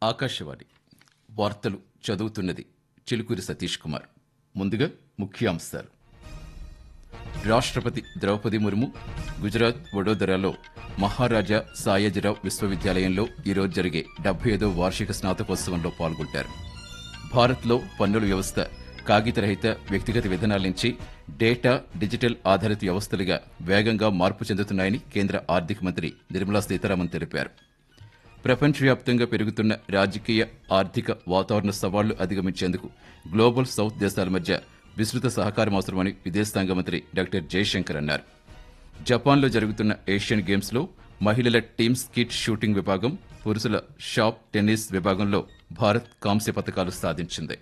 ఆకాశవాణి వార్తలు చదువుతున్నది చిలుకూరి సతీష్ కుమార్. ముందుగా ముఖ్యాంశాలు. రాష్ట్రపతి ద్రౌపది ముర్ము గుజరాత్ వడోదరాలో మహారాజా సాయాజీరావు విశ్వవిద్యాలయంలో ఈరోజు జరిగే 75వ వార్షిక స్నాతకోత్సవంలో పాల్గొంటారు. భారత్లో పన్నుల వ్యవస్థ కాగితరహిత వ్యక్తిగత విధానాల నుంచి డేటా డిజిటల్ ఆధారిత వ్యవస్థలుగా వేగంగా మార్పు చెందుతున్నాయని కేంద్ర ఆర్థిక మంత్రి నిర్మలా సీతారామన్ తెలిపారు. ప్రపంచవ్యాప్తంగా పెరుగుతున్న రాజకీయ ఆర్థిక వాతావరణ సవాళ్లు అధిగమించేందుకు గ్లోబల్ సౌత్ దేశాల మధ్య విస్తృత సహకారం అవసరమని విదేశాంగ మంత్రి డాక్టర్ జయశంకర్ అన్నారు. జపాన్లో జరుగుతున్న ఏషియన్ గేమ్స్లో మహిళల టీమ్ స్కిట్ షూటింగ్ విభాగం, పురుషుల షాప్ టెన్నిస్ విభాగంలో భారత్ కాంస్య పతకాలు సాధించింది.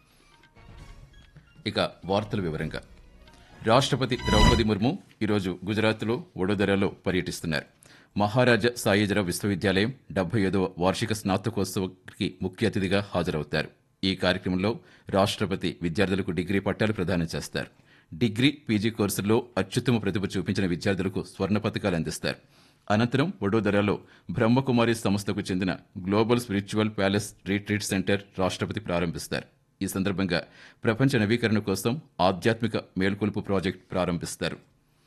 ఇక వార్తల వివరంగా. రాష్ట్రపతి ద్రౌపది ముర్ము ఈరోజు గుజరాత్లో వడోదరాలో పర్యటిస్తున్నారు. మహారాజా సాయాజీరావు విశ్వవిద్యాలయం 75వ వార్షిక స్నాతకోత్సవానికి ముఖ్య అతిథిగా హాజరవుతారు. ఈ కార్యక్రమంలో రాష్ట్రపతి విద్యార్థులకు డిగ్రీ పట్టాలు ప్రదానం చేస్తారు. డిగ్రీ, పీజీ కోర్సుల్లో అత్యుత్తమ ప్రతిభ చూపించిన విద్యార్థులకు స్వర్ణ పతకాలు అందిస్తారు. అనంతరం వడోదరాలో బ్రహ్మకుమారి సంస్థకు చెందిన global spiritual palace retreat centre రాష్ట్రపతి ప్రారంభిస్తారు. ఈ సందర్భంగా ప్రపంచ నవీకరణ కోసం ఆధ్యాత్మిక మేల్కొలుపు ప్రాజెక్టు ప్రారంభిస్తారు.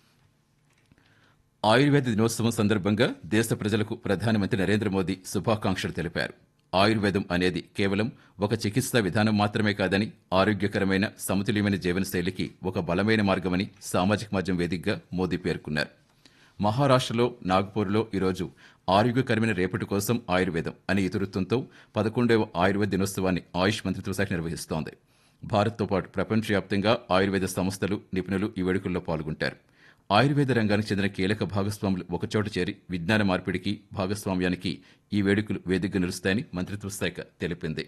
ఆయుర్వేద దినోత్సవం సందర్భంగా దేశ ప్రజలకు ప్రధానమంత్రి నరేంద్ర మోదీ శుభాకాంక్షలు తెలిపారు. ఆయుర్వేదం అనేది కేవలం ఒక చికిత్సా విధానం మాత్రమే కాదని, ఆరోగ్యకరమైన సమతుల్యమైన జీవనశైలికి ఒక బలమైన మార్గమని సామాజిక మాధ్యమం వేదికగా మోదీ పేర్కొన్నారు. మహారాష్ట్రలో నాగ్పూర్లో ఈరోజు ఆరోగ్యకరమైన రేపటి కోసం ఆయుర్వేదం అనే ఇతివృత్తంతో 11వ ఆయుర్వేద దినోత్సవాన్ని ఆయుష్ మంత్రిత్వ శాఖ నిర్వహిస్తోంది. భారత్తో పాటు ప్రపంచవ్యాప్తంగా ఆయుర్వేద సంస్థలు, నిపుణులు ఈ వేడుకల్లో పాల్గొంటారు. ఆయుర్వేద రంగానికి చెందిన కీలక భాగస్వాములు ఒకచోట చేరి విజ్ఞాన మార్పిడికి, భాగస్వామ్యానికి ఈ వేడుకలు వేదికగా నిలుస్తాయని మంత్రిత్వ శాఖ తెలిపింది.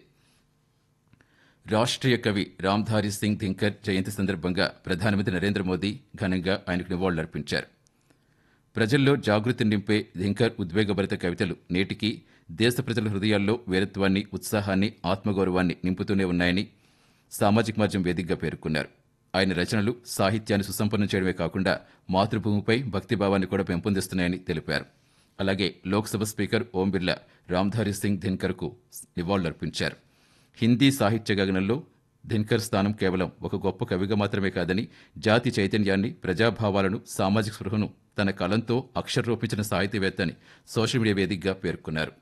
రాష్ట్రీయ కవి రామ్ధారి సింగ్ దిన్కర్ జయంతి సందర్భంగా ప్రధానమంత్రి నరేంద్ర మోదీ ఘనంగా ఆయనకు నివాళులర్పించారు. ప్రజల్లో జాగృతి నింపే దిన్కర్ ఉద్వేగభరిత కవితలు నేటికి దేశ ప్రజల హృదయాల్లో వీరత్వాన్ని, ఉత్సాహాన్ని, ఆత్మగౌరవాన్ని నింపుతూనే ఉన్నాయని సామాజిక మాధ్యమం వేదికగా పేర్కొన్నారు. ఆయన రచనలు సాహిత్యాన్ని సుసంపన్నం చేయడమే కాకుండా మాతృభూమిపై భక్తిభావాన్ని కూడా పెంపొందిస్తున్నాయని తెలిపారు. అలాగే లోక్సభ స్పీకర్ ఓం బిర్లా రామ్ధారి సింగ్ దిన్కర్కు నివాళులర్పించారు. హిందీ సాహిత్య గగనంలో దిన్కర్ స్థానం కేవలం ఒక గొప్ప కవిగా మాత్రమే కాదని, జాతి చైతన్యాన్ని, ప్రజాభావాలను, సామాజిక స్పృహను తన కలంతో అక్షరరూపించిన సాహితీవేత్త అని సోషల్ మీడియా వేదికగా పేర్కొన్నారు.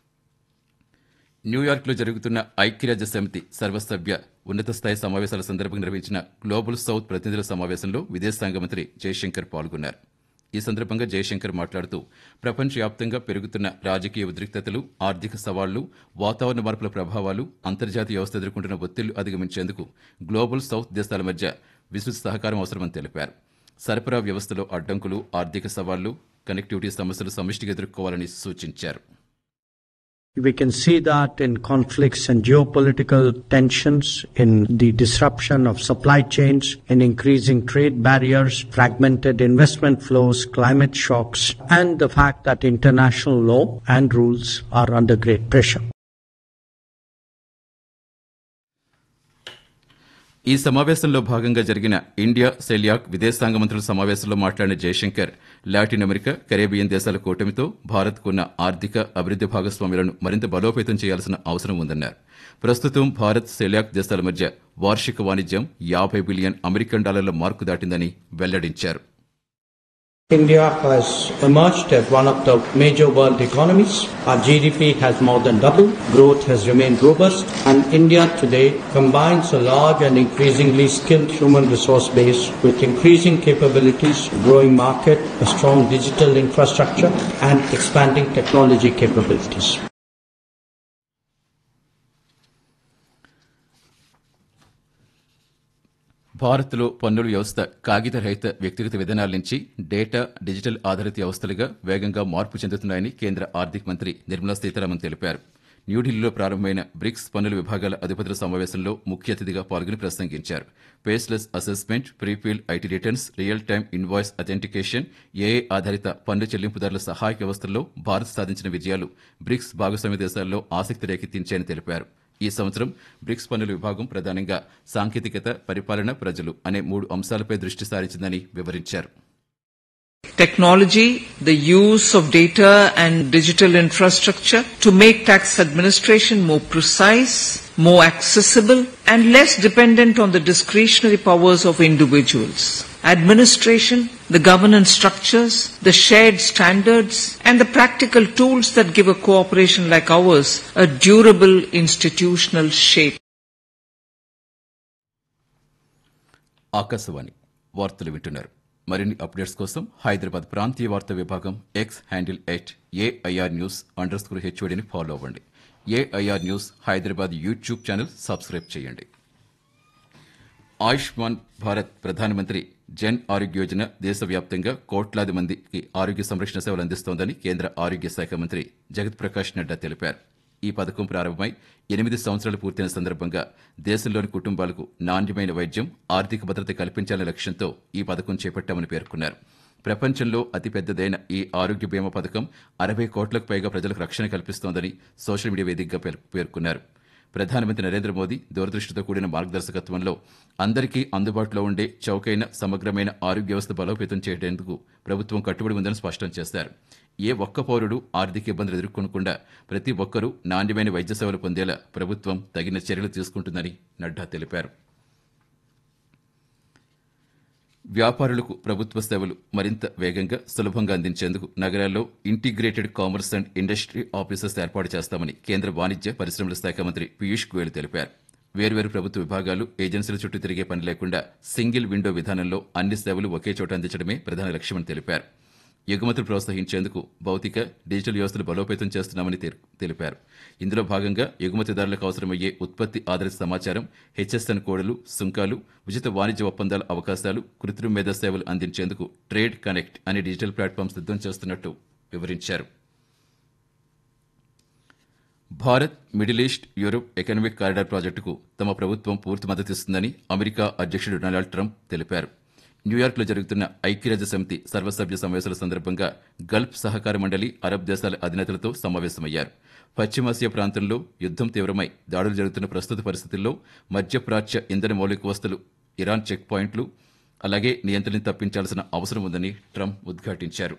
న్యూయార్క్లో జరుగుతున్న ఐక్యరాజ్య సమితి సర్వసభ్య ఉన్నత స్థాయి సమావేశాల సందర్భంగా నిర్వహించిన గ్లోబల్ సౌత్ ప్రతినిధుల సమావేశంలో విదేశాంగ మంత్రి జయశంకర్ పాల్గొన్నారు. ఈ సందర్భంగా జయశంకర్ మాట్లాడుతూ ప్రపంచవ్యాప్తంగా పెరుగుతున్న రాజకీయ ఉద్రిక్తతలు, ఆర్థిక సవాళ్లు, వాతావరణ మార్పుల ప్రభావాలు, అంతర్జాతీయ వ్యవస్థ ఎదుర్కొంటున్న ఒత్తిళ్లు అధిగమించేందుకు గ్లోబల్ సౌత్ దేశాల మధ్య విస్తృత సహకారం అవసరమని తెలిపారు. సరఫరా వ్యవస్థలో అడ్డంకులు, ఆర్థిక సవాళ్లు, కనెక్టివిటీ సమస్యలు సమిష్టిగా ఎదుర్కోవాలని సూచించారు. We can see that in conflicts and geopolitical tensions, in the disruption of supply chains, in increasing trade barriers, fragmented investment flows, climate shocks, and the fact that international law and rules are under great pressure. ఈ సమావేశంలో భాగంగా జరిగిన India coeliac విదేశాంగ మంత్రుల సమావేశంలో మాట్లాడిన Jayashankar Latin America, Caribbean దేశాల కూటమితో భారత్కున్న ఆర్థిక అభివృద్ది భాగస్వామ్యాలను మరింత బలోపేతం చేయాల్సిన అవసరం ఉందన్నారు. ప్రస్తుతం భారత్, సెలియాక్ దేశాల మధ్య వార్షిక వాణిజ్యం $50 బిలియన్ మార్కు దాటిందని వెల్లడించారు. India has emerged as one of the major world economies. Our GDP has more than doubled. Growth has remained robust. And India today combines a large and increasingly skilled human resource base with increasing capabilities, growing market, a strong digital infrastructure, and expanding technology capabilities. భారత్లో పన్నుల వ్యవస్థ కాగితరహిత వ్యక్తిగత విధానాల నుంచి data, digital ఆధారిత వ్యవస్థలుగా వేగంగా మార్పు చెందుతున్నాయని కేంద్ర ఆర్థిక మంత్రి నిర్మలా సీతారామన్ తెలిపారు. న్యూఢిల్లీలో ప్రారంభమైన బ్రిక్స్ పన్నుల విభాగాల అధిపతుల సమావేశంలో ముఖ్య అతిథిగా పాల్గొని ప్రసంగించారు. పేస్లెస్ assessment, prefill IT returns, real time invoice authentication, AI ఆధారిత పన్ను చెల్లింపుదారుల సహాయక వ్యవస్థల్లో భారత్ సాధించిన విజయాలు బ్రిక్స్ భాగస్వామ్య దేశాల్లో ఆసక్తి రేకెత్తించాయని తెలిపారు. ఈ సంవత్సరం బ్రిక్స్ పన్నుల విభాగం ప్రధానంగా సాంకేతికత, పరిపాలన, ప్రజలు అనే 3 అంశాలపై దృష్టి సారించిందని వివరించారు. Technology, the use of data and digital infrastructure to make tax administration more precise, more accessible, and less dependent on the discretionary powers of individuals. Administration, the governance structures, the shared standards, and the practical tools that give a cooperation like ours a durable institutional shape. Akashvani వార్తలు వింటున్నారు. మరిన్ని updates కోసం హైదరాబాద్ ప్రాంతీయ వార్తా విభాగం X handle @AIR News_HODని follow అవ్వండి. AIR news Hyderabad YouTube channel subscribe చేయండి. ఆయుష్మాన్ భారత్ ప్రధానమంత్రి జన్ ఆరోగ్య యోజన దేశవ్యాప్తంగా కోట్లాది మందికి ఆరోగ్య సంరక్షణ సేవలు అందిస్తోందని కేంద్ర ఆరోగ్య శాఖ మంత్రి జగత్ ప్రకాష్ నడ్డా తెలిపారు. ఈ పథకం ప్రారంభమై 8 సంవత్సరాలు పూర్తయిన సందర్భంగా దేశంలోని కుటుంబాలకు నాణ్యమైన వైద్యం, ఆర్థిక భద్రత కల్పించాలనే లక్ష్యంతో ఈ పథకం చేపట్టామని పేర్కొన్నారు. ప్రపంచంలో అతిపెద్దదైన ఈ ఆరోగ్య బీమా పథకం 60 కోట్లకు పైగా ప్రజలకు రక్షణ కల్పిస్తోందని సోషల్ మీడియా వేదికగా పేర్కొన్నారు. ప్రధానమంత్రి నరేంద్ర మోదీ దూరదృష్టితో కూడిన మార్గదర్శకత్వంలో అందరికీ అందుబాటులో ఉండే చౌకైన సమగ్రమైన ఆరోగ్య వ్యవస్థ బలోపేతం చేయడానికి ప్రభుత్వం కట్టుబడి ఉందని స్పష్టం చేశారు. ఏ ఒక్క పౌరుడు ఆర్థిక ఇబ్బందులు ఎదుర్కొనకుండా ప్రతి ఒక్కరూ నాణ్యమైన వైద్య సేవలు పొందేలా ప్రభుత్వం తగిన చర్యలు తీసుకుంటుందని నడ్డా తెలిపారు. వ్యాపారులకు ప్రభుత్వ సేవలు మరింత వేగంగా, సులభంగా అందించేందుకు నగరాల్లో integrated commerce and industry offices ఏర్పాటు చేస్తామని కేంద్ర వాణిజ్య పరిశ్రమల శాఖ మంత్రి పీయూష్ గోయల్ తెలిపారు. వేర్వేరు ప్రభుత్వ విభాగాలు, ఏజెన్సీల చుట్టూ తిరిగే పని లేకుండా సింగిల్ విండో విధానంలో అన్ని సేవలు ఒకే చోట అందించడమే ప్రధాన లక్ష్యమని తెలిపారు. ఎగుమతులు ప్రోత్సహించేందుకు భౌతిక, డిజిటల్ వ్యవస్థలు బలోపేతం చేస్తున్నామని తెలిపారు. ఇందులో భాగంగా ఎగుమతిదారులకు అవసరమయ్యే ఉత్పత్తి ఆధారిత సమాచారం, HSN కోడ్లు, సుంకాలు, ఉచిత వాణిజ్య ఒప్పందాల అవకాశాలు, కృత్రిమ మేధా సేవలు అందించేందుకు ట్రేడ్ కనెక్ట్ అనే డిజిటల్ ప్లాట్ఫామ్ సిద్ధం చేస్తున్నట్టు వివరించారు. Bharat middle east Europe economic corridor ప్రాజెక్టుకు తమ ప్రభుత్వం పూర్తి మద్దతిస్తుందని అమెరికా అధ్యక్షుడు డొనాల్డ్ ట్రంప్ తెలిపారు. న్యూయార్క్లో జరుగుతున్న ఐక్యరాజ్య సమితి సర్వసభ్య సమావేశాల సందర్భంగా గల్ఫ్ సహకార మండలి, అరబ్ దేశాల అధినేతలతో సమావేశమయ్యారు. పశ్చిమాసియా ప్రాంతంలో యుద్దం తీవ్రమై దాడులు జరుగుతున్న ప్రస్తుత పరిస్థితుల్లో మధ్యప్రాచ్య ఇంధన మౌలిక వస్తువులు, ఇరాన్ చెక్ పాయింట్లు, అలాగే నియంత్రణ తప్పించాల్సిన అవసరం ఉందని ట్రంప్ ఉద్ఘాటించారు.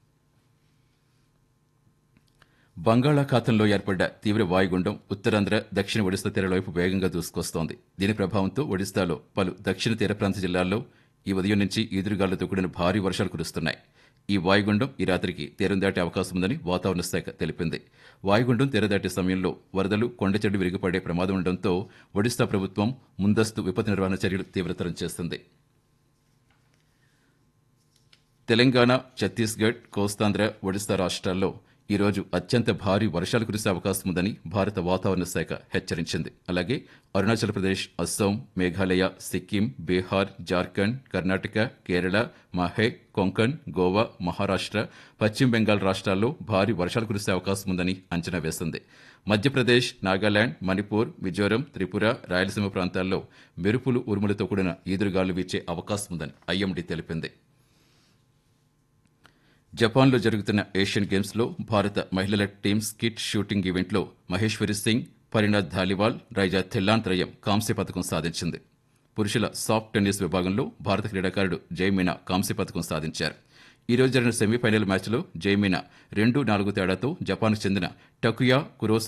బంగాళాఖాతంలో ఏర్పడ్డ తీవ్ర వాయుగుండం ఉత్తరాంధ్ర, దక్షిణ ఒడిశా తీరాల వైపు వేగంగా దూసుకొస్తోంది. దీని ప్రభావంతో ఒడిశాలో పలు దక్షిణ తీర ప్రాంత జిల్లాల్లో ఈ ఉదయం నుంచి ఈదురుగాలులతో కూడిన భారీ వర్షాలు కురుస్తున్నాయి. ఈ వాయుగుండం ఈ రాత్రికి తీరం దాటే అవకాశం ఉందని వాతావరణ శాఖ తెలిపింది. వాయుగుండం తీరం దాటే సమయంలో వరదలు, కొండచెడ్డు విరిగిపడే ప్రమాదం ఉండడంతో ఒడిశా ప్రభుత్వం ముందస్తు విపత్తు నిర్వహణ చర్యలు తీవ్రతరం చేస్తుంది. తెలంగాణ, ఛత్తీస్గఢ్, కోస్తాంధ్ర, ఒడిశా రాష్ట్రాల్లో ఈరోజు అత్యంత భారీ వర్షాలు కురిసే అవకాశం ఉందని భారత వాతావరణ శాఖ హెచ్చరించింది. అలాగే అరుణాచల్ ప్రదేశ్, అస్సాం, మేఘాలయ, సిక్కిం, బీహార్, జార్ఖండ్, కర్ణాటక, కేరళ, మాహే, కొంకణ్, గోవా, మహారాష్ట్ర, పశ్చిమ బెంగాల్ రాష్ట్రాల్లో భారీ వర్షాలు కురిసే అవకాశం ఉందని అంచనా వేసింది. మధ్యప్రదేశ్, నాగాలాండ్, మణిపూర్, మిజోరం, త్రిపుర, రాయలసీమ ప్రాంతాల్లో మెరుపులు, ఉరుములతో కూడిన ఈదురుగాలు వీచే అవకాశం ఉందని IMD తెలిపింది. జపాన్లో జరుగుతున్న ఏషియన్ గేమ్స్లో భారత మహిళల టీమ్ స్కిట్ షూటింగ్ ఈవెంట్లో మహేశ్వరి సింగ్, పరిణాథ్ ధాలివాల్, రైజా థెల్లాన్ త్రయం కాంస్య పథకం సాధించింది. పురుషుల సాఫ్ట్ టెన్నిస్ విభాగంలో భారత క్రీడాకారుడు జయమీనా కాంస్య పథకం సాధించారు. ఈ రోజు జరిగిన సెమీఫైనల్ మ్యాచ్లో జయమీనా 2-4 తేడాతో జపాన్కు చెందిన టకుయా కురోసా